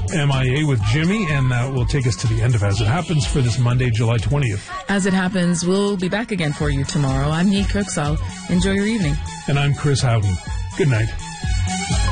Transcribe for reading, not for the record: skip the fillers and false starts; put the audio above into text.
MIA with Jimmy, and that will take us to the end of As It Happens for this Monday, July 20th. As It Happens, we'll be back again for you tomorrow. I'm Nick Cooksall. Enjoy your evening. And I'm Chris Howden. Good night.